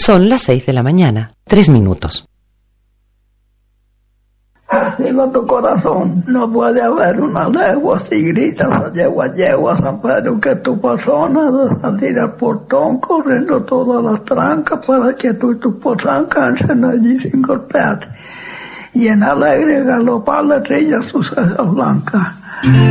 Son las 6 de la mañana, 3 minutos. Dilo tu corazón, no puede haber una legua si gritas a yegua, San Pedro, que tu persona de salir al portón corriendo todas las trancas para que tú y tu porrán cansen allí sin golpearte. Y en alegre galopar le trilla sus cejas blancas.